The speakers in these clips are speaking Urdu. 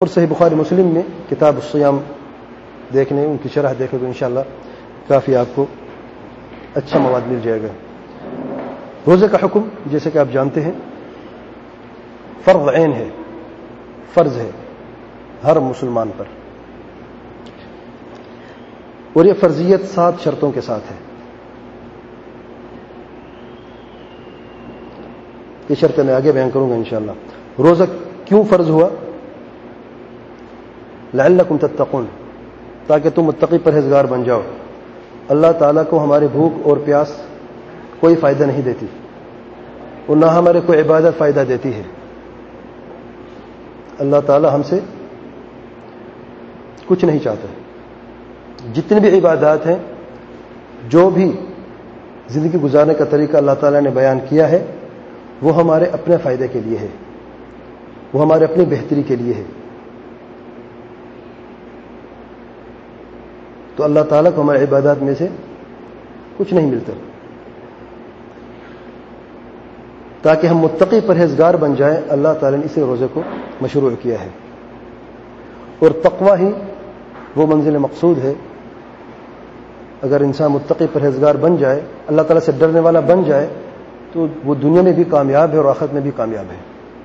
اور صحیح بخاری مسلم میں کتاب الصیام دیکھنے ان کی شرح دیکھے تو انشاءاللہ کافی آپ کو اچھا مواد مل جائے گا. روزے کا حکم جیسے کہ آپ جانتے ہیں فرض عین ہے، فرض ہے ہر مسلمان پر، اور یہ فرضیت 7 شرطوں کے ساتھ ہے. یہ شرطیں میں آگے بیان کروں گا انشاءاللہ. روزہ کیوں فرض ہوا؟ لعلکم تتقون، تاکہ تم متقی پرہیزگار بن جاؤ. اللہ تعالیٰ کو ہماری بھوک اور پیاس کوئی فائدہ نہیں دیتی، اور نہ ہمارے کوئی عبادت فائدہ دیتی ہے. اللہ تعالیٰ ہم سے کچھ نہیں چاہتا. جتنی بھی عبادات ہیں، جو بھی زندگی گزارنے کا طریقہ اللہ تعالیٰ نے بیان کیا ہے، وہ ہمارے اپنے فائدے کے لیے ہے، وہ ہمارے اپنی بہتری کے لیے ہے. تو اللہ تعالیٰ کو ہمارے عبادات میں سے کچھ نہیں ملتا. تاکہ ہم متقی پرہیزگار بن جائیں، اللہ تعالیٰ نے اسے روزے کو مشروع کیا ہے. اور تقوی ہی وہ منزل مقصود ہے. اگر انسان متقی پرہیزگار بن جائے، اللہ تعالیٰ سے ڈرنے والا بن جائے، تو وہ دنیا میں بھی کامیاب ہے اور آخرت میں بھی کامیاب ہے.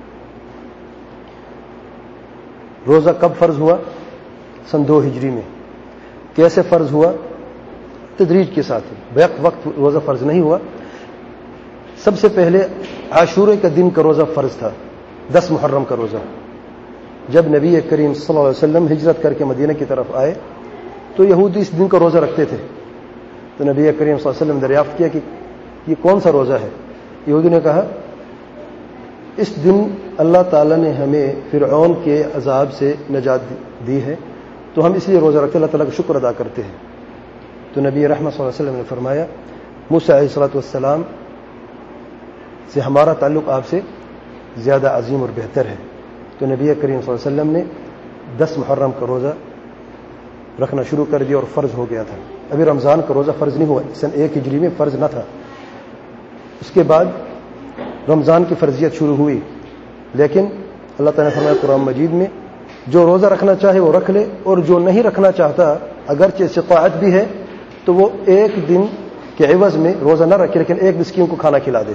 روزہ کب فرض ہوا؟ سن 2 ہجری میں. کیسے فرض ہوا؟ تدریج کے ساتھ. بیک وقت روزہ فرض نہیں ہوا. سب سے پہلے عاشورے کا دن کا روزہ فرض تھا، 10 محرم کا روزہ. جب نبی کریم صلی اللہ علیہ وسلم ہجرت کر کے مدینہ کی طرف آئے تو یہودی اس دن کا روزہ رکھتے تھے. تو نبی کریم صلی اللہ علیہ وسلم نے دریافت کیا کہ یہ کون سا روزہ ہے؟ یہودی نے کہا اس دن اللہ تعالیٰ نے ہمیں فرعون کے عذاب سے نجات دی ہے، تو ہم اس لیے روزہ رکھتے، اللہ تعالیٰ کا شکر ادا کرتے ہیں. تو نبی رحمت صلی اللہ علیہ وسلم نے فرمایا موسیٰ علیہ السلام سے ہمارا تعلق آپ سے زیادہ عظیم اور بہتر ہے. تو نبی کریم صلی اللہ علیہ وسلم نے 10 محرم کا روزہ رکھنا شروع کر دیا اور فرض ہو گیا تھا. ابھی رمضان کا روزہ فرض نہیں ہوا، سن 1 ہجری میں فرض نہ تھا. اس کے بعد رمضان کی فرضیت شروع ہوئی. لیکن اللہ تعالیٰ نے فرمایا قرآن مجید میں جو روزہ رکھنا چاہے وہ رکھ لے، اور جو نہیں رکھنا چاہتا اگرچہ استطاعت بھی ہے تو وہ 1 دن کے عوض میں روزہ نہ رکھے لیکن 1 مسکین کو کھانا کھلا دے.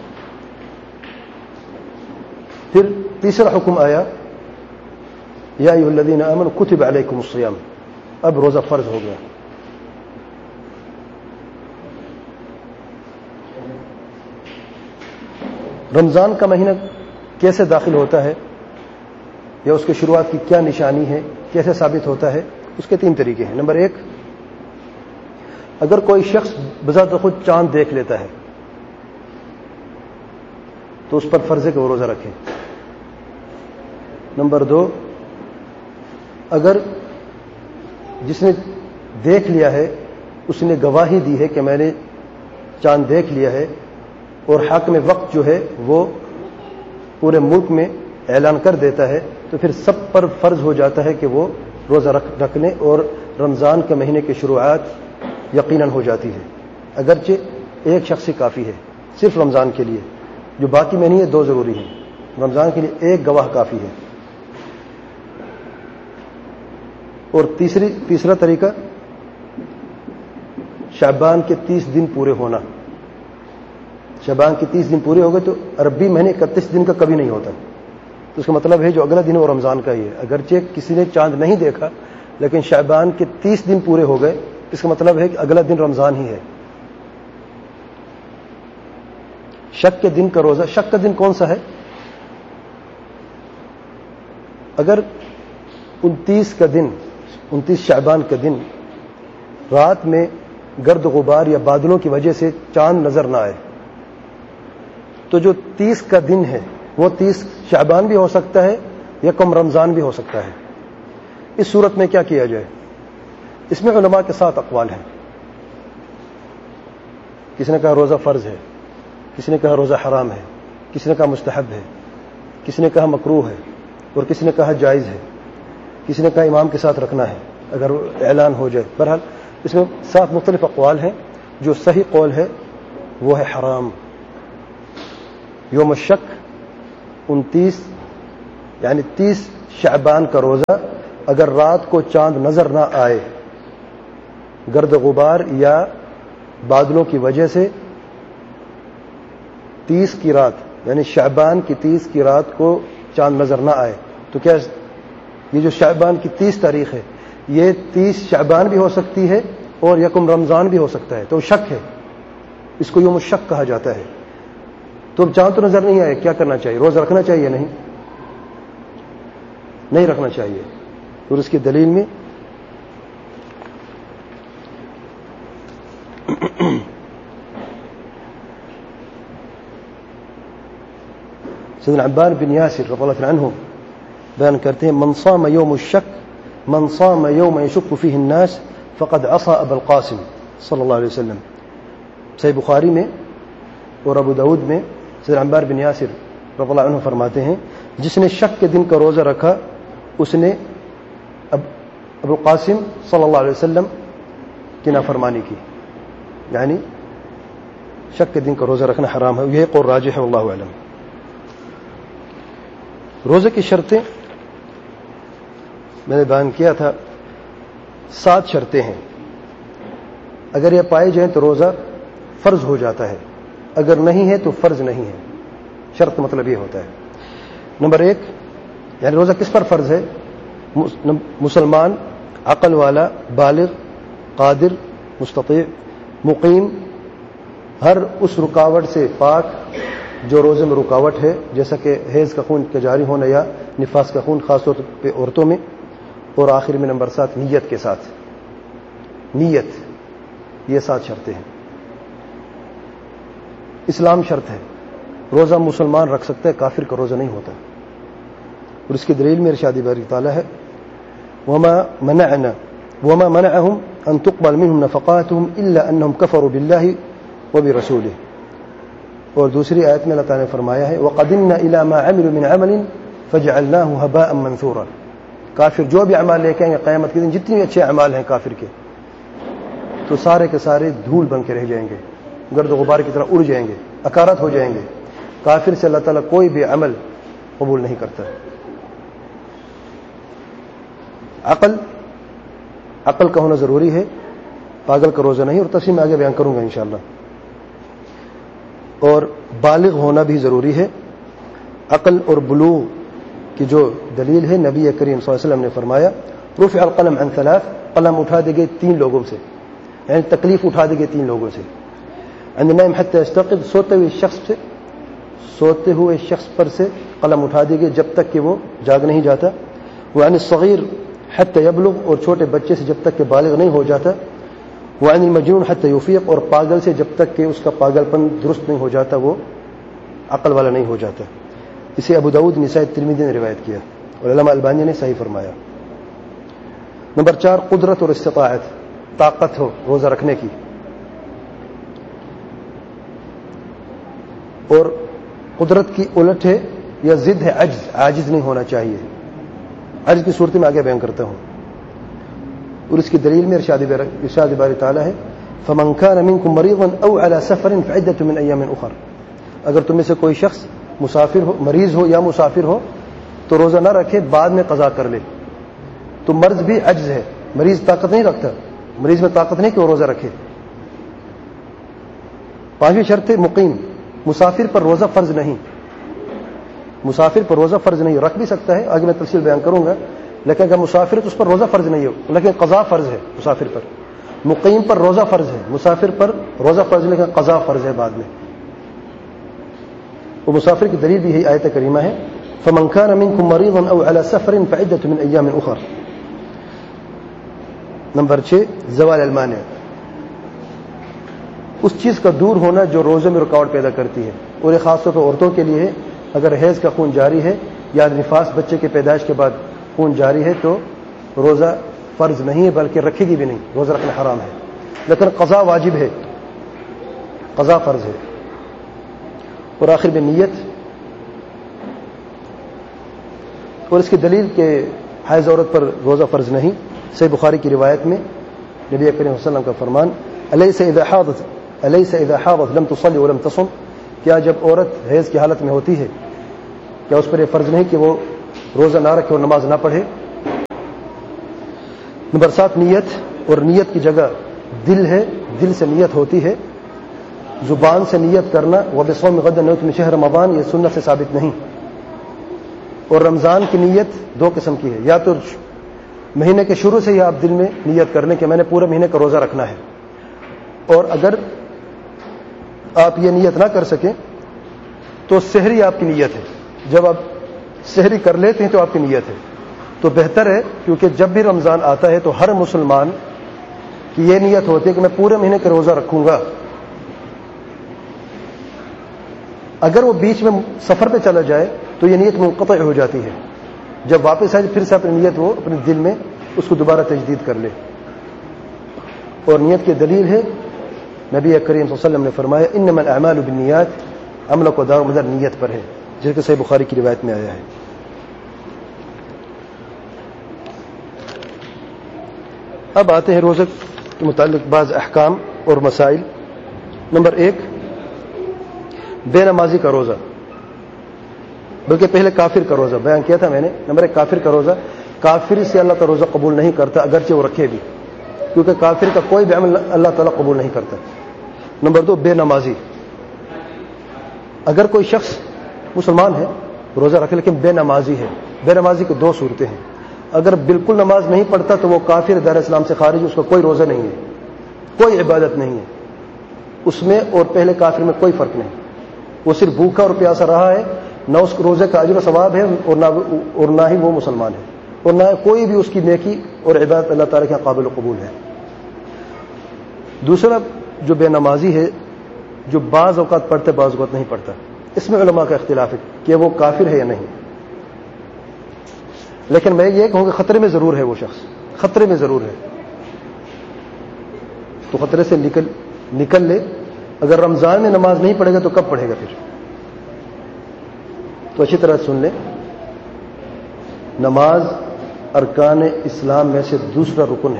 پھر تیسرا حکم آیا یا ایھا الذین آمنوا کتب علیکم الصیام. اب روزہ فرض ہو گیا. رمضان کا مہینہ کیسے داخل ہوتا ہے یا اس کی شروعات کی کیا نشانی ہے، کیسے ثابت ہوتا ہے؟ اس کے 3 طریقے ہیں. نمبر 1، اگر کوئی شخص بذات خود چاند دیکھ لیتا ہے تو اس پر فرض ہے کہ وہ روزہ رکھے. نمبر 2، اگر جس نے دیکھ لیا ہے اس نے گواہی دی ہے کہ میں نے چاند دیکھ لیا ہے، اور حاکم وقت جو ہے وہ پورے ملک میں اعلان کر دیتا ہے، تو پھر سب پر فرض ہو جاتا ہے کہ وہ روزہ رکھ لیں، اور رمضان کے مہینے کی شروعات یقیناً ہو جاتی ہے. اگرچہ 1 شخص ہی کافی ہے صرف رمضان کے لیے، جو باقی میں نہیں ہے 2 ضروری ہیں. رمضان کے لیے 1 گواہ کافی ہے. اور تیسرا طریقہ شعبان کے 30 دن پورے ہونا. شعبان کے 30 دن پورے ہو گئے تو عربی مہینے 31 دن کا کبھی نہیں ہوتا. تو اس کا مطلب ہے جو اگلا دن وہ رمضان کا ہی ہے. اگرچہ کسی نے چاند نہیں دیکھا لیکن شعبان کے 30 دن پورے ہو گئے، اس کا مطلب ہے کہ اگلا دن رمضان ہی ہے. شک کے دن کا روزہ، شک کا دن کون سا ہے؟ اگر 29 کا دن، 29 شعبان کا دن رات میں گرد غبار یا بادلوں کی وجہ سے چاند نظر نہ آئے تو جو 30 کا دن ہے وہ 30 شعبان بھی ہو سکتا ہے یا کم رمضان بھی ہو سکتا ہے. اس صورت میں کیا کیا جائے؟ اس میں علماء کے 7 اقوال ہیں. کسی نے کہا روزہ فرض ہے، کسی نے کہا روزہ حرام ہے، کسی نے کہا مستحب ہے، کسی نے کہا مکروہ ہے، اور کسی نے کہا جائز ہے، کسی نے کہا امام کے ساتھ رکھنا ہے اگر اعلان ہو جائے. بہرحال اس میں 7 مختلف اقوال ہیں. جو صحیح قول ہے وہ ہے حرام. یوم الشک 29 یعنی 30 شعبان کا روزہ اگر رات کو چاند نظر نہ آئے گرد غبار یا بادلوں کی وجہ سے 30 کی رات یعنی شعبان کی 30 کی رات کو چاند نظر نہ آئے تو کیا یہ جو شعبان کی 30 تاریخ ہے یہ 30 شعبان بھی ہو سکتی ہے اور یکم رمضان بھی ہو سکتا ہے، تو شک ہے، اس کو یوم الشک کہا جاتا ہے۔ تو اب چاند تو نظر نہیں آئے، کیا کرنا چاہیے؟ روزہ رکھنا چاہیے؟ نہیں رکھنا چاہیے۔ اور اس کی دلیل میں سیدنا عباد بن یاسر رضی اللہ عنہ بیان کرتے ہیں من صام یوم الشک من صام یوم یشک فیہ الناس فقد عصى ابا القاسم صلی اللہ علیہ وسلم۔ صحیح بخاری میں اور ابو داود میں سیدنا عباد بن یاسر رضی اللہ عنہ فرماتے ہیں جس نے شک کے دن کا روزہ رکھا اس نے ابو القاسم صلی اللہ علیہ وسلم کی نافرمانی کی، یعنی شک کے دن کا روزہ رکھنا حرام ہے، یہ قول راجح ہے واللہ اعلم۔ روزے کی شرطیں میں نے بیان کیا تھا، 7 شرطیں ہیں، اگر یہ پائے جائیں تو روزہ فرض ہو جاتا ہے، اگر نہیں ہے تو فرض نہیں ہے۔ شرط مطلب یہ ہوتا ہے نمبر 1 یعنی روزہ کس پر فرض ہے؟ مسلمان، عقل والا، بالغ، قادر، مستطیع، مقیم، ہر اس رکاوٹ سے پاک جو روزے میں رکاوٹ ہے، جیسا کہ حیض کا خون کا جاری ہونا یا نفاس کا خون خاص طور پہ عورتوں میں، اور آخر میں نمبر 7 نیت کے ساتھ، نیت، یہ 7 شرطیں ہیں۔ اسلام شرط ہے، روزہ مسلمان رکھ سکتا ہے، کافر کا روزہ نہیں ہوتا، اور اس کی دلیل میں ارشاد باری تعالیٰ ہے وما منعهم ان تقبل منهم نفقاتهم الا انهم كفروا بالله وبرسوله، اور دوسری آیت میں اللہ تعالیٰ نے فرمایا ہے وَقَدِمْنَا إِلَى مَا عَمِلُوا مِنْ عَمَلٍ فَجَعَلْنَاهُ هَبَاءً مَنْثُورًا۔ کافر جو بھی اعمال لے کے آئیں گے قیامت کے دن، جتنے اچھے اعمال ہیں کافر کے، تو سارے کے سارے دھول بن کے رہ جائیں گے، گرد و غبار کی طرح اڑ جائیں گے، اکارت ہو جائیں گے۔ کافر سے اللہ تعالیٰ کوئی بھی عمل قبول نہیں کرتا۔ عقل کا ہونا ضروری ہے، پاگل کا روزہ نہیں، اور تفصیل میں آگے بیان کروں گا انشاءاللہ۔ اور بالغ ہونا بھی ضروری ہے۔ عقل اور بلوغ کی جو دلیل ہے، نبی کریم صلی اللہ علیہ وسلم نے فرمایا رفع القلم عن 3، قلم اٹھا دے گئے 3 لوگوں سے، یعنی تکلیف اٹھا دے گئے 3 لوگوں سے۔ عن النائم حتى يستيقظ، سوتے ہوئے شخص پر سے قلم اٹھا دے گئے جب تک کہ وہ جاگ نہیں جاتا۔ وعن الصغیر حتى يبلغ، اور چھوٹے بچے سے جب تک کہ بالغ نہیں ہو جاتا۔ وعن المجنون حتى يفيق، اور پاگل سے جب تک کہ اس کا پاگل پن درست نہیں ہو جاتا، وہ عقل والا نہیں ہو جاتا۔ اسے ابو داؤد، نسائی، ترمذی نے روایت کیا اور علامہ البانی نے صحیح فرمایا۔ نمبر 4 قدرت اور استطاعت، طاقت ہو روزہ رکھنے کی، اور قدرت کی الٹ ہے یا ضد ہے عجز، عاجز نہیں ہونا چاہیے۔ عجز کی صورت میں آگے بیان کرتا ہوں، اور اس کی دلیل میں ارشاد باری تعالیٰ ہے فَمَنْ كَانَ مِنْكُمْ مَرِيضًا أَوْ عَلَى سَفَرٍ فَعِدَّةٌ مِنْ أَيَّامٍ أُخَرَ، اگر تم میں سے کوئی شخص مسافر ہو، مریض ہو یا مسافر ہو تو روزہ نہ رکھے، بعد میں قضا کر لے۔ تو مرض بھی عجز ہے، مریض طاقت نہیں رکھتا، مریض میں طاقت نہیں کہ وہ روزہ رکھے۔ 5ویں شرط ہے مقیم، مسافر پر روزہ فرض نہیں، مسافر پر روزہ فرض نہیں، رکھ بھی سکتا ہے، آگے میں تفصیل بیان کروں گا، لیکن اگر مسافر تو اس پر روزہ فرض نہیں ہو، لیکن قضا فرض ہے مسافر پر۔ مقیم پر روزہ فرض ہے، مسافر پر روزہ فرض لیکن قضا فرض ہے بعد میں۔ وہ مسافر کی دلیل بھی یہی آیت کریمہ ہے فَمَنْ كَانَ مِنْكُمْ مَرِيضًا أَوْ عَلَى سَفَرٍ فَعِدَّةٌ مِنْ أَيَّامٍ أُخَرَ۔ نمبر 6 زوال المانع، اس چیز کا دور ہونا جو روزے میں رکاوٹ پیدا کرتی ہے، اور یہ خاص طور پر عورتوں کے لیے ہے۔ اگر حیض کا خون جاری ہے یا نفاس بچے کے پیدائش کے بعد خون جاری ہے تو روزہ فرض نہیں ہے، بلکہ رکھے گی بھی نہیں، روزہ رکھنا حرام ہے، لیکن قضا واجب ہے، قضا فرض ہے۔ اور آخر میں نیت، اور اس کی دلیل کہ حائض عورت پر روزہ فرض نہیں، صحیح بخاری کی روایت میں نبی کریم صلی اللہ علیہ وسلم کا فرمان الیس اذا حاضت لم تصلی ولم تصم، کیا جب عورت حیض کی حالت میں ہوتی ہے کیا اس پر یہ فرض نہیں کہ وہ روزہ نہ رکھے اور نماز نہ پڑھے۔ نمبر 7 نیت، اور نیت کی جگہ دل ہے، دل سے نیت ہوتی ہے۔ زبان سے نیت کرنا وبصوم غد نویت من شہر رمضان، یہ سنت سے ثابت نہیں۔ اور رمضان کی نیت 2 قسم کی ہے، یا تو مہینے کے شروع سے ہی آپ دل میں نیت کر لیں کہ میں نے پورے مہینے کا روزہ رکھنا ہے، اور اگر آپ یہ نیت نہ کر سکیں تو سحری آپ کی نیت ہے، جب آپ سحری کر لیتے ہیں تو آپ کی نیت ہے۔ تو بہتر ہے، کیونکہ جب بھی رمضان آتا ہے تو ہر مسلمان کی یہ نیت ہوتی ہے کہ میں پورے مہینے کا روزہ رکھوں گا۔ اگر وہ بیچ میں سفر پہ چلا جائے تو یہ نیت منقطع ہو جاتی ہے، جب واپس آئے پھر سے اپنی نیت وہ اپنے دل میں اس کو دوبارہ تجدید کر لے۔ اور نیت کی دلیل ہے نبی کریم صلی اللہ علیہ وسلم نے فرمایا انما الاعمال بالنیات، عمل کو دار و مدار نیت پر ہے، جس کہ صحیح بخاری کی روایت میں آیا ہے۔ اب آتے ہیں روزے کے متعلق بعض احکام اور مسائل۔ نمبر 1 بے نمازی کا روزہ، بلکہ پہلے کافر کا روزہ بیان کیا تھا میں نے۔ نمبر 1 کافر کا روزہ، کافر سے اللہ کا روزہ قبول نہیں کرتا اگرچہ وہ رکھے بھی، کیونکہ کافر کا کوئی بھی عمل اللہ تعالیٰ قبول نہیں کرتا۔ نمبر 2 بے نمازی، اگر کوئی شخص مسلمان ہے روزہ رکھے لیکن بے نمازی ہے، بے نمازی کی 2 صورتیں ہیں۔ اگر بالکل نماز نہیں پڑھتا تو وہ کافر، دار اسلام سے خارج، اس کا کوئی روزہ نہیں ہے، کوئی عبادت نہیں ہے اس میں، اور پہلے کافر میں کوئی فرق نہیں۔ وہ صرف بھوکا اور پیاسا رہا ہے، نہ اس کو روزے کا اجر و ثواب ہے اور نہ ہی وہ مسلمان ہے، اور نہ کوئی بھی اس کی نیکی اور عبادت اللہ تعالیٰ کے قابل قبول ہے۔ دوسرا جو بے نمازی ہے، جو بعض اوقات پڑھتے بعض اوقات نہیں پڑھتا، اس میں علماء کا اختلاف ہے کہ وہ کافر ہے یا نہیں، لیکن میں یہ کہوں کہ خطرے میں ضرور ہے، وہ شخص خطرے میں ضرور ہے، تو خطرے سے نکل لے۔ اگر رمضان میں نماز نہیں پڑھے گا تو کب پڑھے گا پھر؟ تو اچھی طرح سن لیں، نماز ارکان اسلام میں سے دوسرا رکن ہے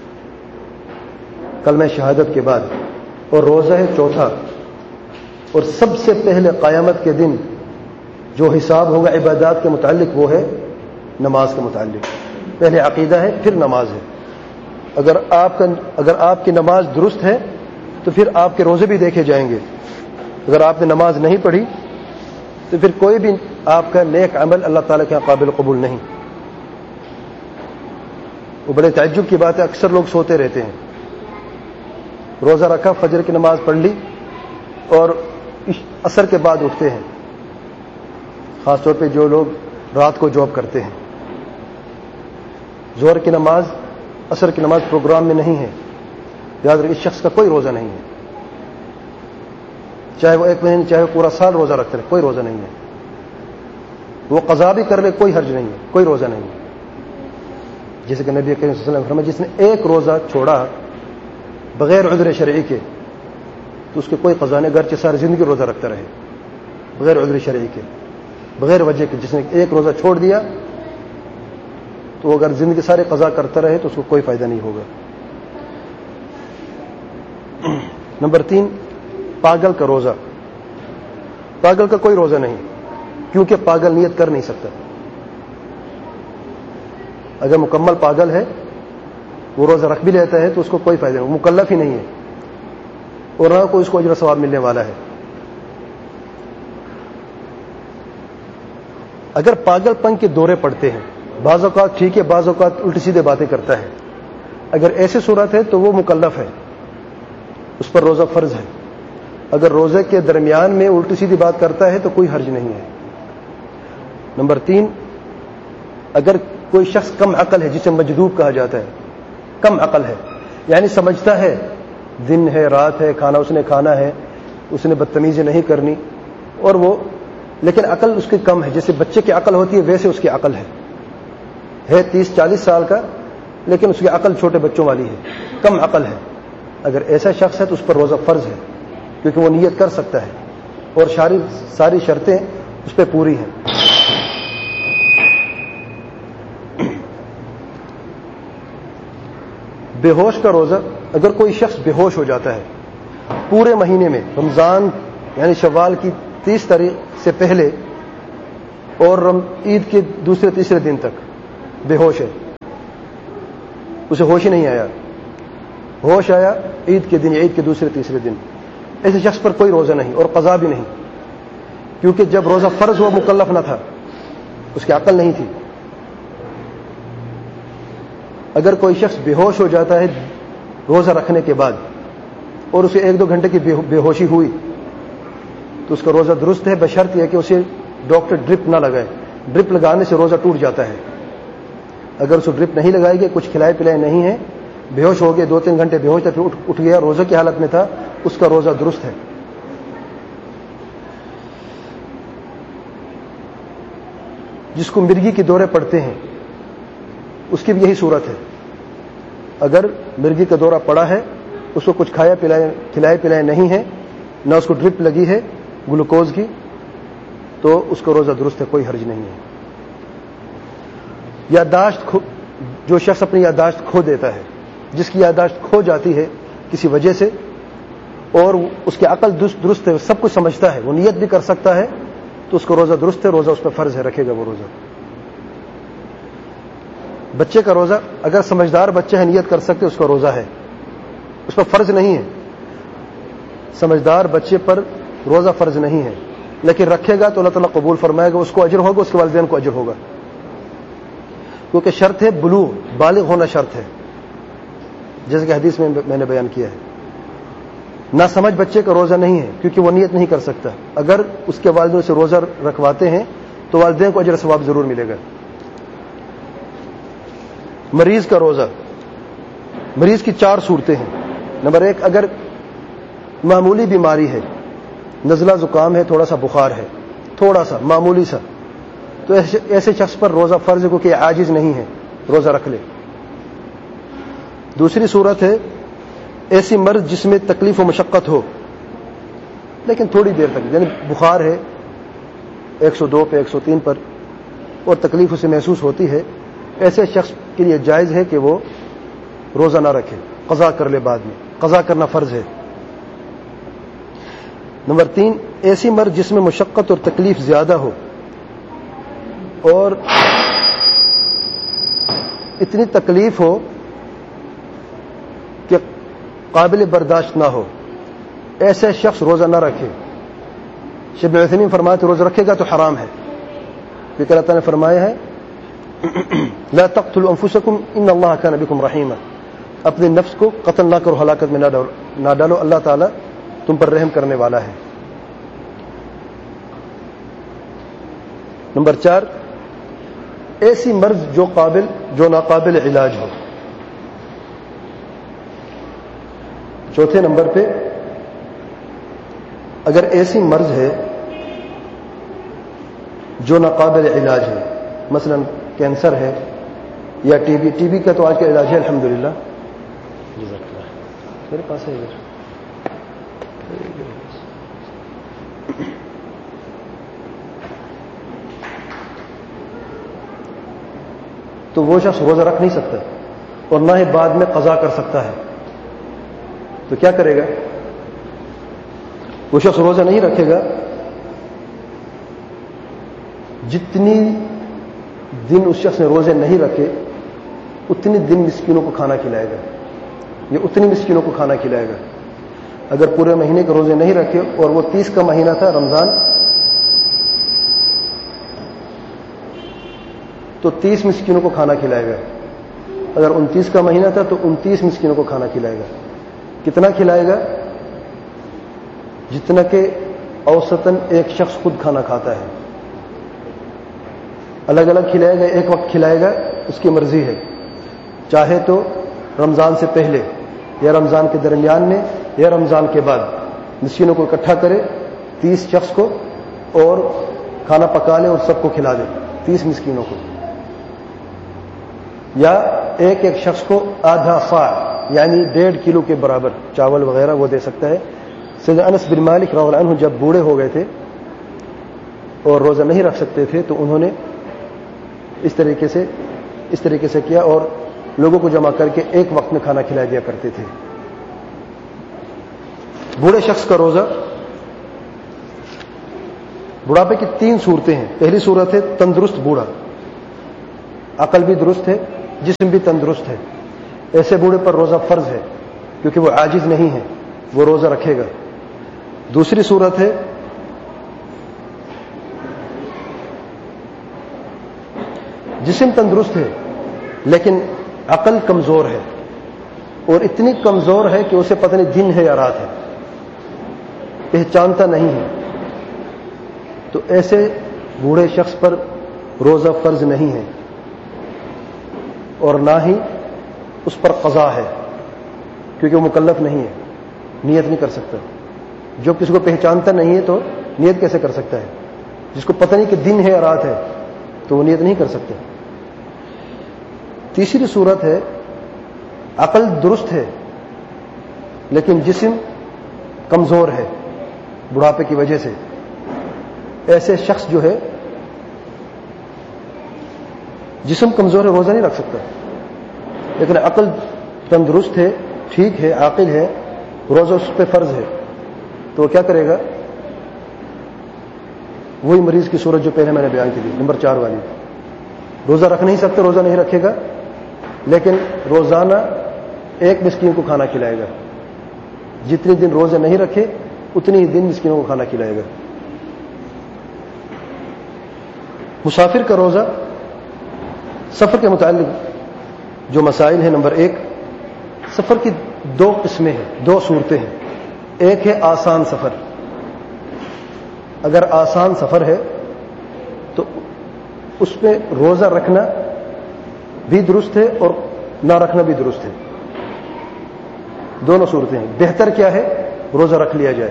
کلمہ شہادت کے بعد، اور روزہ ہے چوتھا، اور سب سے پہلے قیامت کے دن جو حساب ہوگا عبادات کے متعلق وہ ہے نماز کے متعلق۔ پہلے عقیدہ ہے پھر نماز ہے۔ اگر آپ کی نماز درست ہے تو پھر آپ کے روزے بھی دیکھے جائیں گے۔ اگر آپ نے نماز نہیں پڑھی تو پھر کوئی بھی آپ کا نیک عمل اللہ تعالیٰ کے قابل قبول نہیں۔ وہ بڑے تعجب کی بات ہے، اکثر لوگ سوتے رہتے ہیں، روزہ رکھا، فجر کی نماز پڑھ لی اور عصر کے بعد اٹھتے ہیں، خاص طور پہ جو لوگ رات کو جاب کرتے ہیں، ظہر کی نماز عصر کی نماز پروگرام میں نہیں ہے، یاد رکھیں اس شخص کا کوئی روزہ نہیں ہے، چاہے وہ 1 مہینے چاہے وہ پورا سال روزہ رکھتے رہے، کوئی روزہ نہیں ہے۔ وہ قضا بھی کر لے کوئی حرج نہیں ہے، کوئی روزہ نہیں ہے۔ جیسے کہ نبی کریم صلی اللہ علیہ وسلم نے فرمایا جس نے 1 روزہ چھوڑا بغیر عذر شرعی کے تو اس کے کوئی قضا نہیں، اگرچہ ساری زندگی روزہ رکھتا رہے، بغیر عذر شرعی کے، بغیر وجہ کے۔ جس نے 1 روزہ چھوڑ دیا تو اگر زندگی سارے قضا کرتا رہے تو اس کو کوئی فائدہ نہیں ہوگا۔ نمبر 3 پاگل کا روزہ، پاگل کا کوئی روزہ نہیں، کیونکہ پاگل نیت کر نہیں سکتا۔ اگر مکمل پاگل ہے وہ روزہ رکھ بھی لیتا ہے تو اس کو کوئی فائدہ نہیں، وہ مکلف ہی نہیں ہے اور نہ کوئی اس کو اجر و ثواب ملنے والا ہے۔ اگر پاگل پن کے دورے پڑتے ہیں، بعض اوقات ٹھیک ہے بعض اوقات الٹی سیدھے باتیں کرتا ہے، اگر ایسی صورت ہے تو وہ مکلف ہے، اس پر روزہ فرض ہے۔ اگر روزے کے درمیان میں الٹی سیدھی بات کرتا ہے تو کوئی حرج نہیں ہے۔ نمبر 3 اگر کوئی شخص کم عقل ہے، جسے مجذوب کہا جاتا ہے، کم عقل ہے، یعنی سمجھتا ہے دن ہے رات ہے، کھانا اس نے کھانا ہے، اس نے بدتمیزی نہیں کرنی، اور وہ لیکن عقل اس کی کم ہے، جیسے بچے کی عقل ہوتی ہے ویسے اس کی عقل ہے 30-40 سال کا، لیکن اس کی عقل چھوٹے بچوں والی ہے، کم عقل ہے۔ اگر ایسا شخص ہے تو اس پر روزہ فرض ہے، کیونکہ وہ نیت کر سکتا ہے اور ساری شرطیں اس پہ پوری ہیں۔ بے ہوش کا روزہ، اگر کوئی شخص بے ہوش ہو جاتا ہے پورے مہینے میں، رمضان یعنی شوال کی 30 تاریخ سے پہلے اور عید کے دوسرے تیسرے دن تک بے ہوش ہے، اسے ہوش ہی نہیں آیا، ہوش آیا عید کے دن یا عید کے دوسرے تیسرے دن، ایسے شخص پر کوئی روزہ نہیں اور قضا بھی نہیں، کیونکہ جب روزہ فرض ہوا مکلف نہ تھا، اس کی عقل نہیں تھی۔ اگر کوئی شخص بے ہوش ہو جاتا ہے روزہ رکھنے کے بعد اور اسے 1-2 گھنٹے کی بے ہوشی ہوئی تو اس کا روزہ درست ہے، بشرط یہ کہ اسے ڈاکٹر ڈرپ نہ لگائے، ڈرپ لگانے سے روزہ ٹوٹ جاتا ہے۔ اگر اسے ڈرپ نہیں لگائے گی، کچھ کھلائے پلائے نہیں ہے، بے ہوش ہو گئے، 2-3 گھنٹے بے ہوش تھا، پھر اٹھ گیا، روزہ کی حالت میں تھا، اس کا روزہ درست ہے۔ جس کو مرگی کے دورے پڑتے ہیں اس کی بھی یہی صورت ہے، اگر مرگی کا دورہ پڑا ہے، اس کو کچھ کھلائے پلائے نہیں ہے، نہ اس کو ڈرپ لگی ہے گلوکوز کی، تو اس کا روزہ درست ہے، کوئی حرج نہیں ہے۔ یادداشت، جو شخص اپنی یادداشت کھو دیتا ہے، جس کی یادداشت کھو جاتی ہے کسی وجہ سے اور اس کی عقل درست ہے، سب کچھ سمجھتا ہے، وہ نیت بھی کر سکتا ہے، تو اس کا روزہ درست ہے، روزہ اس پہ فرض ہے، رکھے گا وہ روزہ۔ بچے کا روزہ، اگر سمجھدار بچہ ہے نیت کر سکتے، اس کا روزہ ہے، اس پر فرض نہیں ہے، سمجھدار بچے پر روزہ فرض نہیں ہے، لیکن رکھے گا تو اللہ تعالیٰ قبول فرمائے گا، اس کو اجر ہوگا، اس کے والدین کو اجر ہوگا، کیونکہ شرط ہے بلوغ، بالغ ہونا شرط ہے، جیسے کہ حدیث میں نے بیان کیا ہے۔ نہ سمجھ بچے کا روزہ نہیں ہے، کیونکہ وہ نیت نہیں کر سکتا، اگر اس کے والدین سے روزہ رکھواتے ہیں تو والدین کو اجر ثواب ضرور ملے گا۔ مریض کا روزہ، مریض کی 4 صورتیں ہیں۔ نمبر 1، اگر معمولی بیماری ہے، نزلہ زکام ہے، تھوڑا سا بخار ہے، تھوڑا سا معمولی سا، تو ایسے شخص پر روزہ فرض ہے، کیونکہ عاجز نہیں ہے، روزہ رکھ لے۔ دوسری صورت ہے ایسی مرض جس میں تکلیف و مشقت ہو، لیکن تھوڑی دیر تک، یعنی بخار ہے 102 پہ 103 پر اور تکلیف اسے محسوس ہوتی ہے، ایسے شخص کے لیے جائز ہے کہ وہ روزہ نہ رکھے، قضا کر لے، بعد میں قضا کرنا فرض ہے۔ نمبر 3، ایسی مرض جس میں مشقت اور تکلیف زیادہ ہو اور اتنی تکلیف ہو کہ قابل برداشت نہ ہو، ایسے شخص روزہ نہ رکھے۔ شیخ ابن عثیمین فرماتے روزہ رکھے گا تو حرام ہے، کیونکہ اللہ تعالیٰ نے فرمایا ہے لا تقتلوا انفسکم ان اللہ کان بکم رحیما، اپنے نفس کو قتل نہ کرو، ہلاکت میں نہ ڈالو، اللہ تعالیٰ تم پر رحم کرنے والا ہے۔ نمبر 4، ایسی مرض جو ناقابل علاج ہو۔ چوتھے نمبر پہ، اگر ایسی مرض ہے جو ناقابل علاج ہے، مثلا کینسر ہے یا ٹی بی کا تو آج کا علاج ہے الحمدللہ، میرے پاس ہے ادھر، تو وہ شخص روزہ رکھ نہیں سکتا اور نہ ہی بعد میں قضا کر سکتا ہے، تو کیا کرے گا؟ وہ شخص روزہ نہیں رکھے گا، جتنی دن اس شخص نے روزے نہیں رکھے اتنی دن مسکینوں کو کھانا کھلائے گا، یہ اتنی مسکینوں کو کھانا کھلائے گا۔ اگر پورے مہینے کے روزے نہیں رکھے اور وہ 30 کا مہینہ تھا رمضان، تو 30 مسکینوں کو کھانا کھلائے گا۔ اگر 29 کا مہینہ تھا تو 29 مسکینوں کو کھانا کھلائے گا۔ کتنا کھلائے گا؟ جتنا کہ اوسطاً ایک شخص خود کھانا کھاتا ہے۔ الگ الگ کھلائے گا، ایک وقت کھلائے گا، اس کی مرضی ہے، چاہے تو رمضان سے پہلے یا رمضان کے درمیان میں یا رمضان کے بعد مسکینوں کو اکٹھا کرے 30 شخص کو اور کھانا پکا لے اور سب کو کھلا دے 30 مسکینوں کو، یا ایک ایک شخص کو آدھا صاع یعنی 1.5 کلو کے برابر چاول وغیرہ وہ دے سکتا ہے۔ سیدنا انس بن مالک رضی اللہ عنہ جب بوڑھے ہو گئے تھے اور روزہ نہیں رکھ سکتے تھے تو انہوں نے اس طریقے سے کیا اور لوگوں کو جمع کر کے ایک وقت میں کھانا کھلا دیا کرتے تھے۔ بوڑھے شخص کا روزہ بڑھاپے کی 3 صورتیں ہیں. پہلی صورت ہے تندرست بوڑھا، عقل بھی درست ہے، جسم بھی تندرست ہے. ایسے بوڑھے پر روزہ فرض ہے کیونکہ وہ عاجز نہیں ہے، وہ روزہ رکھے گا. دوسری صورت ہے جسم تندرست ہے لیکن عقل کمزور ہے، اور اتنی کمزور ہے کہ اسے پتہ نہیں دن ہے یا رات ہے، پہچانتا نہیں ہے. تو ایسے بوڑھے شخص پر روزہ فرض نہیں ہے، اور نہ ہی اس پر قضا ہے کیونکہ وہ مکلف نہیں ہے، نیت نہیں کر سکتا. جو کسی کو پہچانتا نہیں ہے تو نیت کیسے کر سکتا ہے؟ جس کو پتہ نہیں کہ دن ہے یا رات ہے تو وہ نیت نہیں کر سکتا. تیسری صورت ہے عقل درست ہے لیکن جسم کمزور ہے بڑھاپے کی وجہ سے. ایسے شخص جو ہے جسم کمزور ہے، روزہ نہیں رکھ سکتا، لیکن عقل تندرست ہے، ٹھیک ہے، عاقل ہے، روزہ اس پہ فرض ہے. تو وہ کیا کرے گا؟ وہی مریض کی صورت جو پہلے میں نے بیان کی تھی، نمبر 4 والی. روزہ رکھ نہیں سکتے، روزہ نہیں رکھے گا، لیکن روزانہ 1 مسکین کو کھانا کھلائے گا. جتنے دن روزہ نہیں رکھے اتنی ہی دن مسکینوں کو کھانا کھلائے گا. مسافر کا روزہ، سفر کے متعلق جو مسائل ہیں. نمبر 1، سفر کی 2 قسمیں ہیں، 2 صورتیں ہیں. ایک ہے آسان سفر. اگر آسان سفر ہے تو اس پہ روزہ رکھنا بھی درست ہے اور نہ رکھنا بھی درست ہے. دونوں صورتیں ہیں. بہتر کیا ہے؟ روزہ رکھ لیا جائے.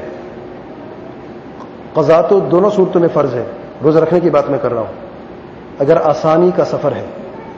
قضا تو دونوں صورتوں میں فرض ہے، روزہ رکھنے کی بات میں کر رہا ہوں. اگر آسانی کا سفر ہے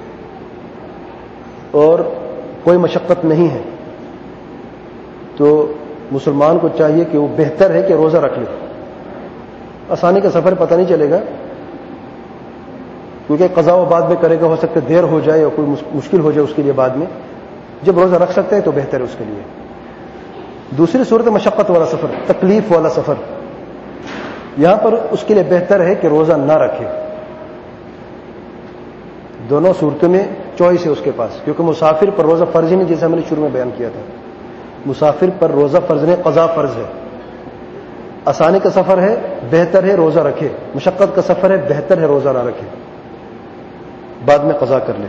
اور کوئی مشقت نہیں ہے تو مسلمان کو چاہیے کہ وہ بہتر ہے کہ روزہ رکھ لے. آسانی کا سفر پتہ نہیں چلے گا کیونکہ قضا و بعد میں کرے گا، ہو سکتا ہے دیر ہو جائے یا کوئی مشکل ہو جائے اس کے لیے بعد میں. جب روزہ رکھ سکتے ہیں تو بہتر ہے اس کے لیے. دوسری صورت مشقت والا سفر، تکلیف والا سفر. یہاں پر اس کے لیے بہتر ہے کہ روزہ نہ رکھے. دونوں صورتوں میں چوائس ہے اس کے پاس، کیونکہ مسافر پر روزہ فرض ہی نہیں، جیسا میں نے شروع میں بیان کیا تھا. مسافر پر روزہ فرض نہیں، قضا فرض ہے. آسانی کا سفر ہے، بہتر ہے روزہ رکھے. مشقت کا سفر ہے، بہتر ہے روزہ نہ رکھے، بعد میں قضا کر لے.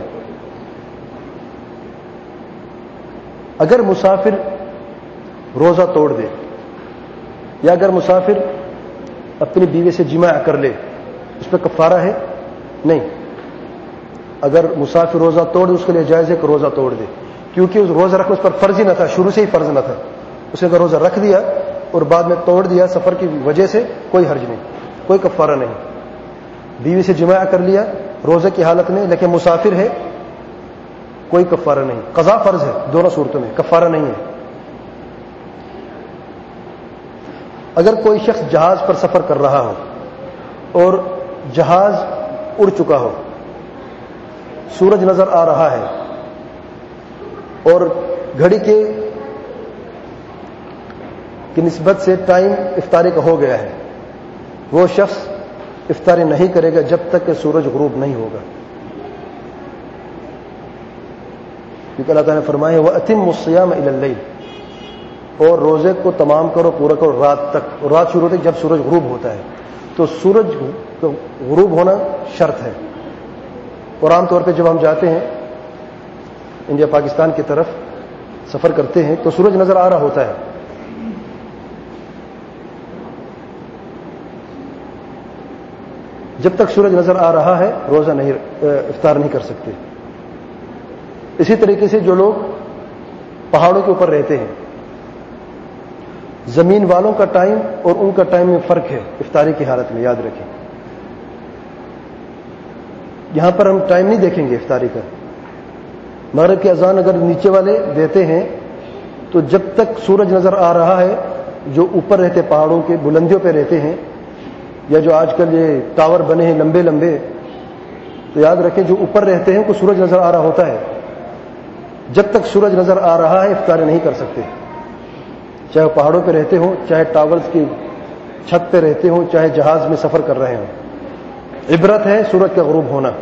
اگر مسافر روزہ توڑ دے یا اگر مسافر اپنی بیوی سے جماع کر لے، اس پہ کفارہ ہے؟ نہیں. اگر مسافر روزہ توڑ دے اس کے لیے جائز ہے کہ روزہ توڑ دے، کیونکہ روزہ رکھنا اس پر فرض ہی نہ تھا، شروع سے ہی فرض نہ تھا. اس نے اگر روزہ رکھ دیا اور بعد میں توڑ دیا سفر کی وجہ سے، کوئی حرج نہیں، کوئی کفارہ نہیں. بیوی سے جماع کر لیا روزے کی حالت میں لیکن مسافر ہے، کوئی کفارہ نہیں. قضا فرض ہے دونوں صورتوں میں، کفارہ نہیں ہے. اگر کوئی شخص جہاز پر سفر کر رہا ہو اور جہاز اڑ چکا ہو، سورج نظر آ رہا ہے اور گھڑی کی نسبت سے ٹائم افطاری کا ہو گیا ہے، وہ شخص افطاری نہیں کرے گا جب تک کہ سورج غروب نہیں ہوگا. کیونکہ اللہ تعالیٰ نے فرمایا وَأَتِمُّوا الصِّيَامَ إِلَى اللَّيْلِ، اور روزے کو تمام کرو، پورا کرو رات تک. اور رات شروع ہوتی ہے جب سورج غروب ہوتا ہے، تو سورج غروب ہونا شرط ہے. اور عام طور پہ جب ہم جاتے ہیں انڈیا پاکستان کی طرف سفر کرتے ہیں تو سورج نظر آ رہا ہوتا ہے. جب تک سورج نظر آ رہا ہے روزہ نہیں، افطار نہیں کر سکتے. اسی طریقے سے جو لوگ پہاڑوں کے اوپر رہتے ہیں، زمین والوں کا ٹائم اور ان کا ٹائم میں فرق ہے افطاری کی حالت میں، یاد رکھیں. یہاں پر ہم ٹائم نہیں دیکھیں گے افطاری کا. مغرب کی اذان اگر نیچے والے دیتے ہیں تو جب تک سورج نظر آ رہا ہے، جو اوپر رہتے پہاڑوں کے بلندیوں پہ رہتے ہیں یا جو آج کل یہ ٹاور بنے ہیں لمبے لمبے، تو یاد رکھیں جو اوپر رہتے ہیں کو سورج نظر آ رہا ہوتا ہے. جب تک سورج نظر آ رہا ہے افطاری نہیں کر سکتے، چاہے پہاڑوں پہ رہتے ہوں چاہے ٹاورز کی چھت پہ رہتے ہوں چاہے جہاز میں سفر کر رہے ہوں، عبرت ہے سورج کا غروب ہونا۔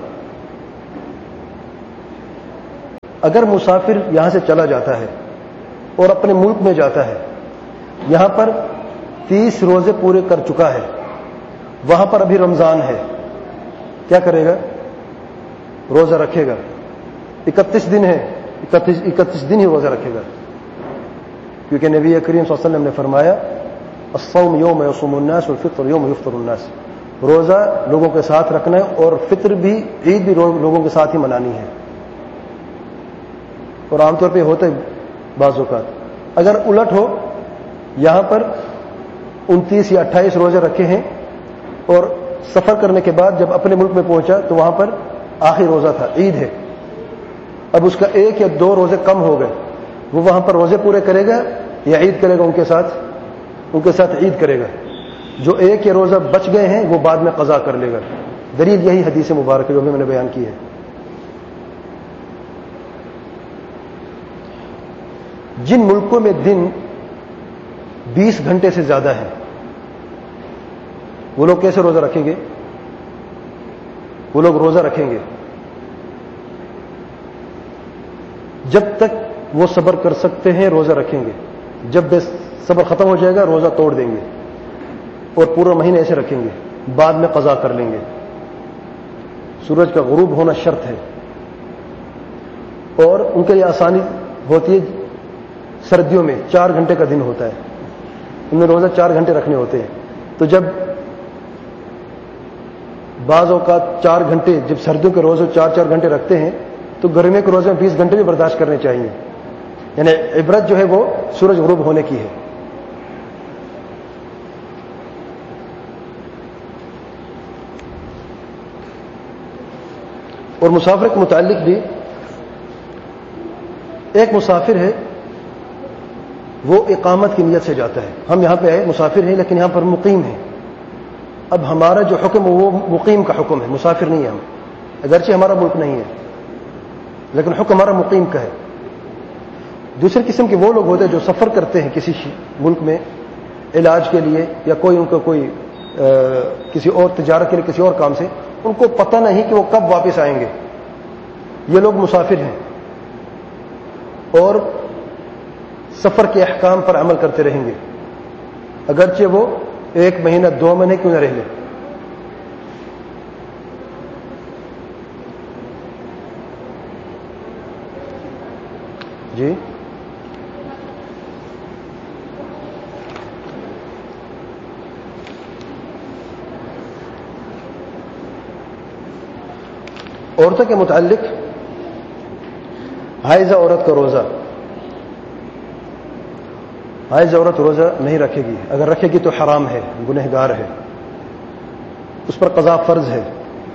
اگر مسافر یہاں سے چلا جاتا ہے اور اپنے ملک میں جاتا ہے، یہاں پر 30 روزے پورے کر چکا ہے، وہاں پر ابھی رمضان ہے، کیا کرے گا؟ روزہ رکھے گا۔ 31 دن ہے، 31 دن ہی روزہ رکھے گا، کیونکہ نبی کریم صلی اللہ علیہ وسلم نے فرمایا الصوم یوم یصوم الناس والفطر یوم یفطر الناس، روزہ لوگوں کے ساتھ رکھنا ہے اور فطر بھی، عید بھی لوگوں کے ساتھ ہی منانی ہے۔ اور عام طور پہ ہوتا ہے بعض اوقات۔ اگر الٹ ہو، یہاں پر 29 یا 28 روزے رکھے ہیں اور سفر کرنے کے بعد جب اپنے ملک میں پہنچا تو وہاں پر آخری روزہ تھا، عید ہے، اب اس کا 1 یا 2 روزے کم ہو گئے، وہ وہاں پر روزے پورے کرے گا یا عید کرے گا؟ ان کے ساتھ عید کرے گا۔ جو 1 یا روزہ بچ گئے ہیں وہ بعد میں قضا کر لے گا۔ دلیل یہی حدیث مبارکہ جو میں نے بیان کی ہے۔ جن ملکوں میں دن 20 گھنٹے سے زیادہ ہیں، وہ لوگ کیسے روزہ رکھیں گے؟ وہ لوگ روزہ رکھیں گے جب تک وہ صبر کر سکتے ہیں، روزہ رکھیں گے۔ جب بے صبر ختم ہو جائے گا روزہ توڑ دیں گے اور پورا مہینہ ایسے رکھیں گے، بعد میں قضا کر لیں گے۔ سورج کا غروب ہونا شرط ہے، اور ان کے لیے آسانی ہوتی ہے سردیوں میں 4 گھنٹے کا دن ہوتا ہے، ان میں روزہ 4 گھنٹے رکھنے ہوتے ہیں۔ تو جب بعض اوقات 4 گھنٹے، جب سردیوں کے روزے 4 گھنٹے رکھتے ہیں تو گرمیوں کے روزے میں 20 گھنٹے بھی برداشت کرنے چاہیے۔ یعنی عبرت جو ہے وہ سورج غروب ہونے کی ہے۔ اور مسافر کے متعلق بھی، ایک مسافر ہے وہ اقامت کی نیت سے جاتا ہے، ہم یہاں پہ آئے مسافر ہیں لیکن یہاں پر مقیم ہیں۔ اب ہمارا جو حکم ہے وہ مقیم کا حکم ہے، مسافر نہیں ہے ہم، اگرچہ ہمارا ملک نہیں ہے لیکن حکم ہمارا مقیم کا ہے۔ دوسرے قسم کے وہ لوگ ہوتے ہیں جو سفر کرتے ہیں کسی ملک میں علاج کے لیے یا کوئی ان کو کوئی کسی اور تجارت کے لیے کسی اور کام سے، ان کو پتہ نہیں کہ وہ کب واپس آئیں گے، یہ لوگ مسافر ہیں اور سفر کے احکام پر عمل کرتے رہیں گے، اگرچہ وہ 1 مہینہ 2 مہینے کیوں نہ رہ لیں۔ جی عورتوں کے متعلق، حائضہ عورت کا روزہ، حائض عورت روزہ نہیں رکھے گی، اگر رکھے گی تو حرام ہے، گنہگار ہے، اس پر قضا فرض ہے۔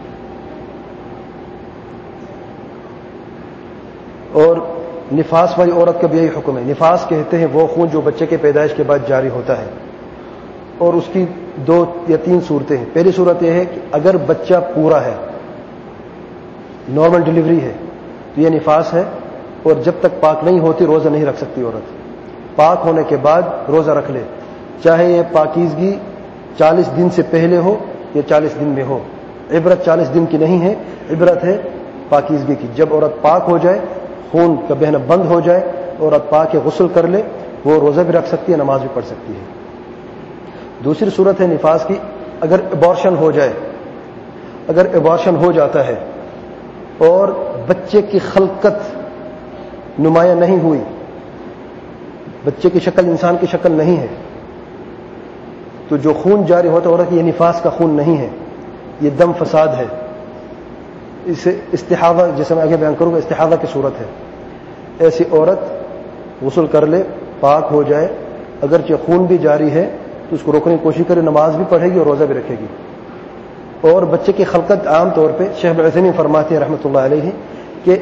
اور نفاس والی عورت کا بھی یہی حکم ہے۔ نفاس کہتے ہیں وہ خون جو بچے کے پیدائش کے بعد جاری ہوتا ہے، اور اس کی 2 یا 3 صورتیں ہیں۔ پہلی صورت یہ ہے کہ اگر بچہ پورا ہے، نارمل ڈیلیوری ہے، تو یہ نفاس ہے، اور جب تک پاک نہیں ہوتی روزہ نہیں رکھ سکتی عورت۔ پاک ہونے کے بعد روزہ رکھ لے، چاہے یہ پاکیزگی 40 دن سے پہلے ہو یا 40 دن میں ہو۔ عبرت 40 دن کی نہیں ہے، عبرت ہے پاکیزگی کی۔ جب عورت پاک ہو جائے، خون کا بہنا بند ہو جائے، عورت پاک کے غسل کر لے، وہ روزہ بھی رکھ سکتی ہے، نماز بھی پڑھ سکتی ہے۔ دوسری صورت ہے نفاس کی، اگر ابارشن ہو جائے، اگر ابارشن ہو جاتا ہے اور بچے کی خلقت نمایاں نہیں ہوئی، بچے کی شکل انسان کی شکل نہیں ہے، تو جو خون جاری ہوتا ہے عورت یہ نفاس کا خون نہیں ہے، یہ دم فساد ہے، اسے استحاضہ، جیسے میں آگے بیان کروں گا، استحاضہ کی صورت ہے۔ ایسی عورت غسل کر لے، پاک ہو جائے، اگرچہ خون بھی جاری ہے تو اس کو روکنے کی کوشش کرے، نماز بھی پڑھے گی اور روزہ بھی رکھے گی۔ اور بچے کی خلقت عام طور پہ شیخ ابن عثیمین فرماتے ہیں رحمۃ اللہ علیہ کہ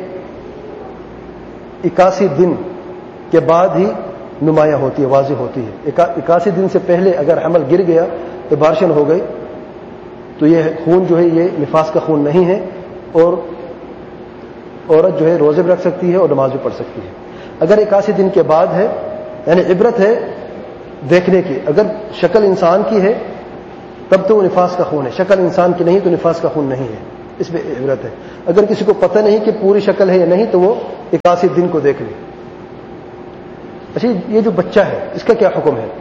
81 دن کے بعد ہی نمایاں ہوتی ہے، واضح ہوتی ہے۔ 81 دن سے پہلے اگر حمل گر گیا، ابارشن ہو گئی، تو یہ خون جو ہے یہ نفاس کا خون نہیں ہے، اور عورت جو ہے روزے بھی رکھ سکتی ہے اور نماز بھی پڑھ سکتی ہے۔ اگر 81 دن کے بعد ہے، یعنی عبرت ہے دیکھنے کی، اگر شکل انسان کی ہے تب تو وہ نفاس کا خون ہے. شکل انسان کی نہیں تو نفاس کا خون نہیں ہے. اس میں عبرت ہے. اگر کسی کو پتہ نہیں کہ پوری شکل ہے یا نہیں تو وہ 81 دن کو دیکھ لے. اچھا یہ جو بچہ ہے اس کا کیا حکم ہے؟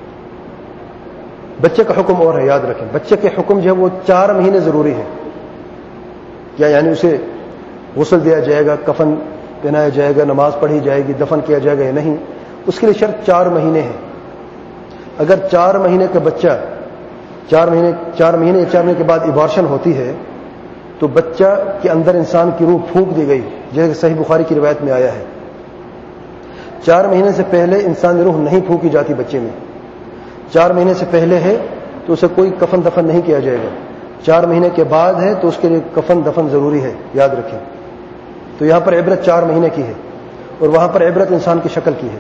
بچے کا حکم اور ہے، یاد رکھیں. بچے کے حکم جو ہے وہ 4 مہینے ضروری ہے. کیا یعنی اسے غسل دیا جائے گا، کفن پہنایا جائے گا، نماز پڑھی جائے گی، دفن کیا جائے گا یا نہیں؟ اس کے لیے شرط 4 مہینے ہے. اگر 4 مہینے کا بچہ 4 مہینے کے بعد ابارشن ہوتی ہے تو بچہ کے اندر انسان کی روح پھونک دی گئی، جیسے صحیح بخاری کی روایت میں آیا ہے. 4 مہینے سے پہلے انسان روح نہیں پھونکی جاتی بچے میں. 4 مہینے سے پہلے ہے تو اسے کوئی کفن دفن نہیں کیا جائے گا. 4 مہینے کے بعد ہے تو اس کے لیے کفن دفن ضروری ہے، یاد رکھیں. تو یہاں پر عبرت 4 مہینے کی ہے اور وہاں پر عبرت انسان کی شکل کی ہے.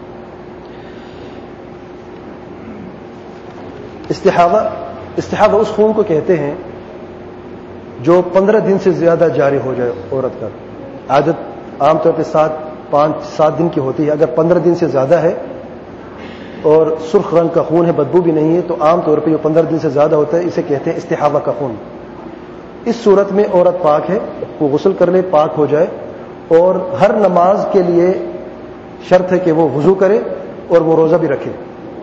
استحاضہ اس خون کو کہتے ہیں جو 15 دن سے زیادہ جاری ہو جائے. عورت کا عادت عام طور پہ 5-7 دن کی ہوتی ہے. اگر 15 دن سے زیادہ ہے اور سرخ رنگ کا خون ہے، بدبو بھی نہیں ہے، تو عام طور پہ جو 15 دن سے زیادہ ہوتا ہے اسے کہتے ہیں استحاضہ کا خون. اس صورت میں عورت پاک ہے، وہ غسل کر لے، پاک ہو جائے، اور ہر نماز کے لیے شرط ہے کہ وہ وضو کرے اور وہ روزہ بھی رکھے.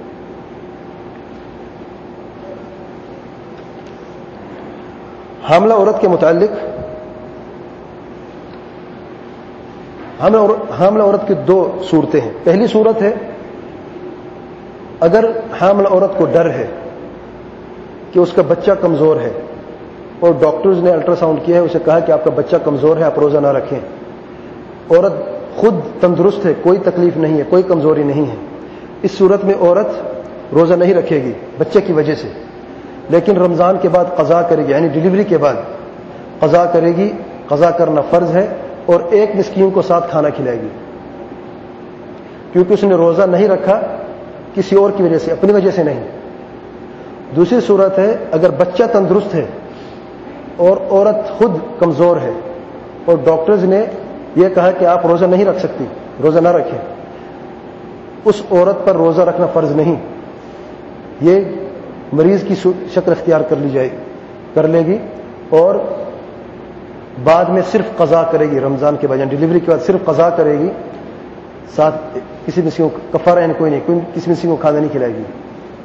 حاملہ عورت کے متعلق حاملہ عورت کی 2 صورتیں ہیں. پہلی صورت ہے اگر حاملہ عورت کو ڈر ہے کہ اس کا بچہ کمزور ہے اور ڈاکٹرز نے الٹرا ساؤنڈ کیا ہے، اسے کہا کہ آپ کا بچہ کمزور ہے، آپ روزہ نہ رکھیں. عورت خود تندرست ہے، کوئی تکلیف نہیں ہے، کوئی کمزوری نہیں ہے. اس صورت میں عورت روزہ نہیں رکھے گی بچے کی وجہ سے، لیکن رمضان کے بعد قضا کرے گی، یعنی ڈلیوری کے بعد قضا کرے گی. قضا کرنا فرض ہے اور 1 مسکین کو ساتھ کھانا کھلائے گی، کیونکہ اس نے روزہ نہیں رکھا کسی اور کی وجہ سے، اپنی وجہ سے نہیں. دوسری صورت ہے اگر بچہ تندرست ہے اور عورت خود کمزور ہے اور ڈاکٹرز نے یہ کہا کہ آپ روزہ نہیں رکھ سکتی، روزہ نہ رکھیں. اس عورت پر روزہ رکھنا فرض نہیں، یہ مریض کی شکل اختیار کر لے گی اور بعد میں صرف قضا کرے گی. رمضان کے بعد یعنی ڈلیوری کے بعد صرف قضا کرے گی، ساتھ کسی مسکین کو کفارہ یعنی کوئی نہیں، کسی مسکین کو کھانا نہیں کھلائے گی.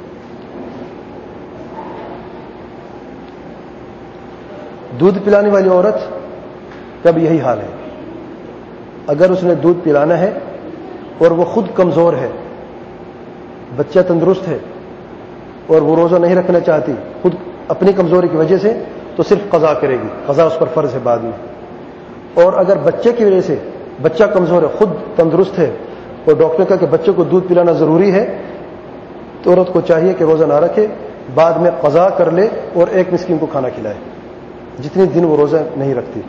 دودھ پلانے والی عورت کا بھی یہی حال ہے. اگر اس نے دودھ پلانا ہے اور وہ خود کمزور ہے، بچہ تندرست ہے اور وہ روزہ نہیں رکھنا چاہتی خود اپنی کمزوری کی وجہ سے، تو صرف قضا کرے گی. قضا اس پر فرض ہے بعد میں. اور اگر بچے کی وجہ سے بچہ کمزور ہے، خود تندرست ہے اور ڈاکٹر کا کہ بچے کو دودھ پلانا ضروری ہے، تو عورت کو چاہیے کہ روزہ نہ رکھے، بعد میں قضا کر لے اور 1 مسکین کو کھانا کھلائے جتنے دن وہ روزہ نہیں رکھتی.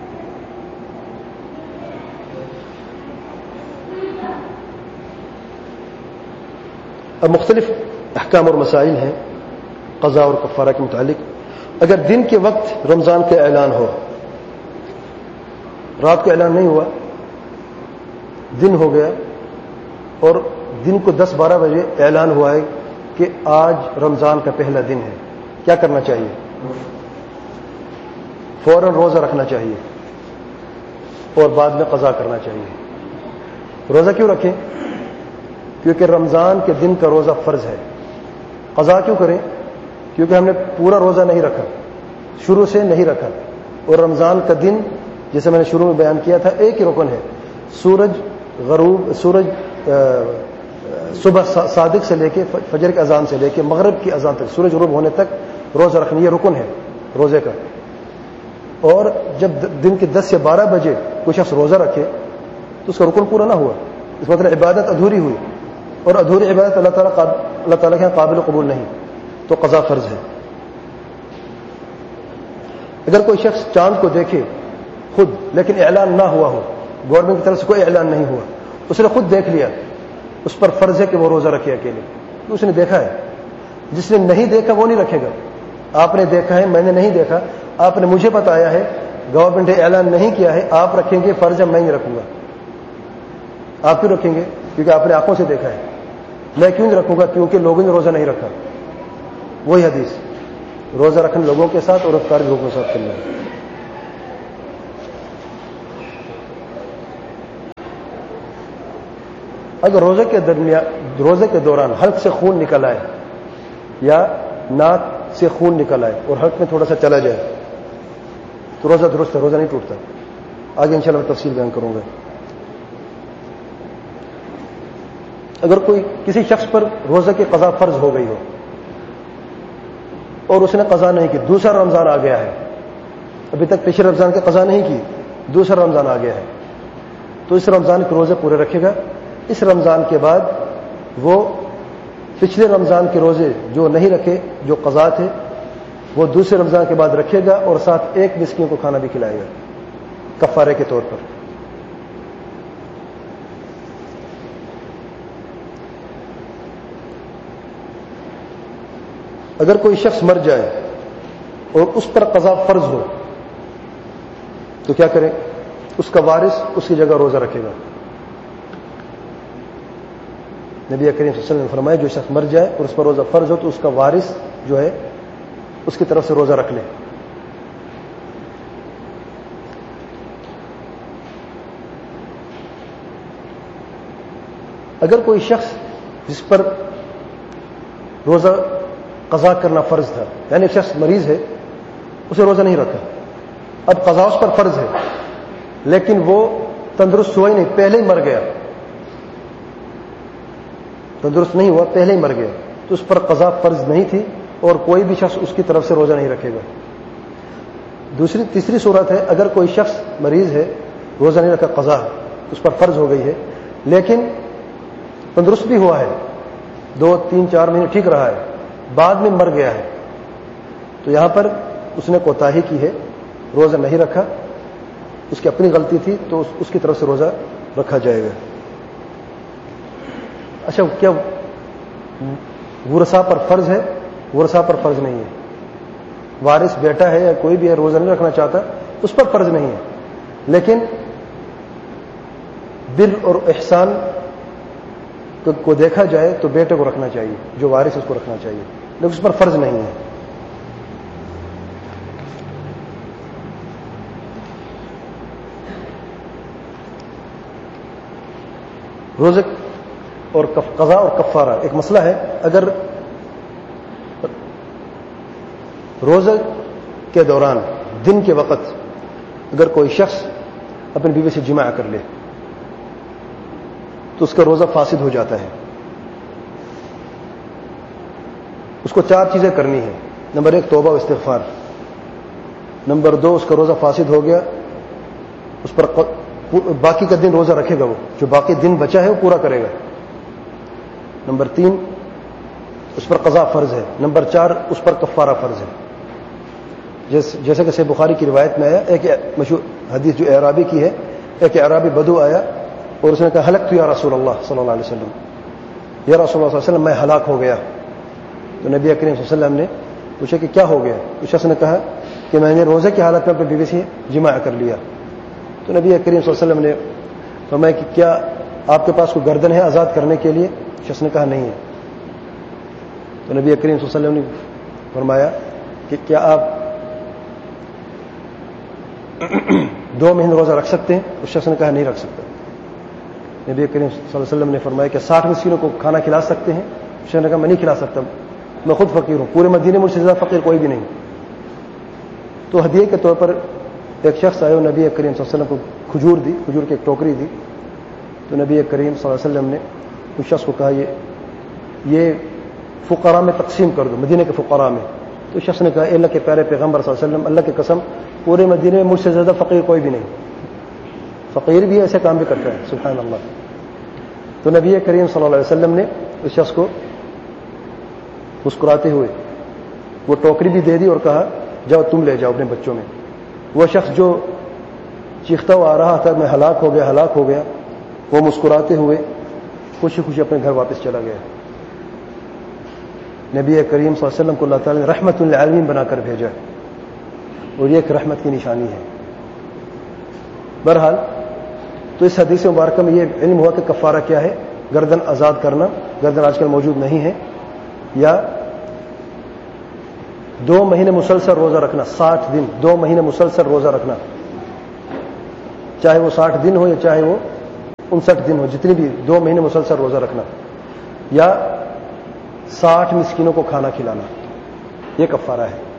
اب مختلف احکام اور مسائل ہیں قضا اور کفارہ کے متعلق. اگر دن کے وقت رمضان کا اعلان ہو، رات کو اعلان نہیں ہوا، دن ہو گیا اور دن کو 10-12 بجے اعلان ہوا ہے کہ آج رمضان کا پہلا دن ہے، کیا کرنا چاہیے؟ فوراً روزہ رکھنا چاہیے اور بعد میں قضا کرنا چاہیے. روزہ کیوں رکھیں؟ کیونکہ رمضان کے دن کا روزہ فرض ہے. قضا کیوں کریں؟ کیونکہ ہم نے پورا روزہ نہیں رکھا، شروع سے نہیں رکھا. اور رمضان کا دن جیسے میں نے شروع میں بیان کیا تھا ایک ہی رکن ہے. سورج صبح صادق سے لے کے فجر کی اذان سے لے کے مغرب کی اذان تک، سورج غروب ہونے تک روزہ رکھنا، یہ رکن ہے روزے کا. اور جب دن کے 10 یا 12 بجے کوئی شخص روزہ رکھے تو اس کا رکن پورا نہ ہوا، اس مطلب عبادت ادھوری ہوئی، اور ادھوری عبادت اللہ تعالیٰ کے یہاں قابل قبول نہیں، تو قضا فرض ہے. اگر کوئی شخص چاند کو دیکھے خود لیکن اعلان نہ ہوا ہو، گورنمنٹ کی طرف سے کوئی اعلان نہیں ہوا، اس نے خود دیکھ لیا، اس پر فرض ہے کہ وہ روزہ رکھے اکیلے، تو اس نے دیکھا ہے. جس نے نہیں دیکھا وہ نہیں رکھے گا. آپ نے دیکھا ہے، میں نے نہیں دیکھا، آپ نے مجھے بتایا ہے، گورنمنٹ نے اعلان نہیں کیا ہے، آپ رکھیں گے، فرض ہے میں نہیں رکھوں گا. آپ کیوں رکھیں گے؟ کیونکہ آپ نے آنکھوں سے دیکھا ہے. میں کیوں نہیں رکھوں گا؟ کیونکہ لوگوں نے روزہ نہیں رکھا. وہی حدیث روزہ رکھنے لوگوں کے ساتھ اور افطار بھی لوگوں کے ساتھ کرنا ہے. اگر روزے کے دوران حلق سے خون نکل آئے یا ناک سے خون نکل آئے اور حلق میں تھوڑا سا چلا جائے تو روزہ درست ہے, روزہ نہیں ٹوٹتا. آگے انشاءاللہ تفصیل بیان کروں گا. اگر کوئی کسی شخص پر روزہ کی قضا فرض ہو گئی ہو اور اس نے قضا نہیں کی, دوسرا رمضان آ گیا ہے, ابھی تک پچھلے رمضان کی قضا نہیں کی, دوسرا رمضان آ گیا ہے, تو اس رمضان کے روزے پورے رکھے گا. اس رمضان کے بعد وہ پچھلے رمضان کے روزے جو نہیں رکھے, جو قضا تھے, وہ دوسرے رمضان کے بعد رکھے گا اور ساتھ ایک مسکین کو کھانا بھی کھلائے گا کفارے کے طور پر. اگر کوئی شخص مر جائے اور اس پر قضا فرض ہو تو کیا کرے؟ اس کا وارث اس کی جگہ روزہ رکھے گا. نبی کریم صلی اللہ علیہ وسلم نے فرمایا جو شخص مر جائے اور اس پر روزہ فرض ہو تو اس کا وارث جو ہے اس کی طرف سے روزہ رکھ لے. اگر کوئی شخص جس پر روزہ قضا کرنا فرض تھا, یعنی شخص مریض ہے, اسے روزہ نہیں رکھا, اب قضا اس پر فرض ہے لیکن وہ تندرست ہوا ہی نہیں, پہلے ہی مر گیا, تندرست نہیں ہوا, پہلے ہی مر گیا, تو اس پر قضا فرض نہیں تھی اور کوئی بھی شخص اس کی طرف سے روزہ نہیں رکھے گا. تیسری صورت ہے اگر کوئی شخص مریض ہے, روزہ نہیں رکھا, قضا اس پر فرض ہو گئی ہے لیکن تندرست بھی ہوا ہے, 2, 3, 4 مہینے ٹھیک رہا ہے, بعد میں مر گیا ہے, تو یہاں پر اس نے کوتاہی کی ہے, روزہ نہیں رکھا, اس کی اپنی غلطی تھی, تو اس کی طرف سے روزہ رکھا جائے گا. اچھا, کیا ورثاء پر فرض ہے؟ ورثاء پر فرض نہیں ہے. وارث بیٹا ہے یا کوئی بھی ہے, روزہ نہیں رکھنا چاہتا, اس پر فرض نہیں ہے, لیکن بر اور احسان کو دیکھا جائے تو بیٹے کو رکھنا چاہیے, جو وارث اس کو رکھنا چاہیے, لیکن اس پر فرض نہیں ہے. روزے اور قضا اور کفارہ ایک مسئلہ ہے. اگر روزے کے دوران دن کے وقت اگر کوئی شخص اپنی بیوی سے جماع کر لے تو اس کا روزہ فاسد ہو جاتا ہے. اس کو 4 چیزیں کرنی ہیں. نمبر 1 توبہ و استغفار, نمبر 2 اس کا روزہ فاسد ہو گیا, اس پر باقی کا دن روزہ رکھے گا, وہ جو باقی دن بچا ہے وہ پورا کرے گا. نمبر 3 اس پر قضا فرض ہے. نمبر 4 اس پر کفارہ فرض ہے. جیسے کہ صحیح بخاری کی روایت میں آیا, ایک مشہور حدیث جو اعرابی کی ہے, ایک اعرابی بدو آیا اور اس نے کہا ہلکت یا رسول اللہ صلی اللہ علیہ وسلم, یا رسول اللہ صلی اللہ علیہ وسلم میں ہلاک ہو گیا. تو نبی کریم صلی اللہ علیہ وسلم نے پوچھا کہ کیا ہو گیا؟ اس شخص نے کہا کہ میں نے روزے کی حالت میں اپنی بیوی سے جماع کر لیا. تو نبی کریم صلی اللہ علیہ وسلم نے فرمایا کہ کیا آپ کے پاس کوئی گردن ہے آزاد کرنے کے لیے؟ شخص نے کہا نہیں ہے. تو نبی کریم صلی اللہ علیہ وسلم نے فرمایا کہ کیا آپ 2 مہینے روزہ رکھ سکتے ہیں؟ اس شخص نے کہا نہیں رکھ سکتا. نبی کریم صلی اللہ علیہ وسلم نے فرمایا کہ 60 مسکینوں کو کھانا کھلا سکتے ہیں؟ اس شخص نے کہا میں نہیں کھلا سکتا, میں خود فقیر ہوں, پورے مدینے میں مجھ سے زیادہ فقیر کوئی بھی نہیں. تو ہدیے کے طور پر ایک شخص آئے, نبی کریم صلی اللہ علیہ وسلم کو کھجور دی, کھجور کی ایک ٹوکری دی. تو نبی کریم صلی اللہ علیہ وسلم نے اس شخص کو کہا یہ فقراء میں تقسیم کر دو, مدینے کے فقراء میں. تو شخص نے کہا اے اللہ کے پیارے پیغمبر صلی اللہ علیہ وسلم, اللہ کی قسم پورے مدینے میں مجھ سے زیادہ فقیر کوئی بھی نہیں, فقیر بھی ایسے کام بھی کرتا ہے, سبحان اللہ. تو نبی کریم صلی اللہ علیہ وسلم نے اس شخص کو مسکراتے ہوئے وہ ٹوکری بھی دے دی اور کہا جاؤ تم لے جاؤ اپنے بچوں میں. وہ شخص جو چیختا ہوا آ رہا تھا میں ہلاک ہو گیا, وہ مسکراتے ہوئے خوشی خوشی اپنے گھر واپس چلا گیا. نبی کریم صلی اللہ علیہ وسلم کو اللہ تعالی نے رحمت للعالمین بنا کر بھیجا, اور یہ ایک رحمت کی نشانی ہے. بہرحال تو اس حدیث مبارکہ میں یہ علم ہوا کہ کفارہ کیا ہے, گردن آزاد کرنا. گردن آج کل موجود نہیں ہے, یا 2 مہینے مسلسل روزہ رکھنا، 60 دن 2 مہینے مسلسل روزہ رکھنا، چاہے وہ 60 دن ہو یا چاہے وہ 59 دن ہو، جتنی بھی 2 مہینے مسلسل روزہ رکھنا، یا 60 مسکینوں کو کھانا کھلانا، یہ کفارہ ہے۔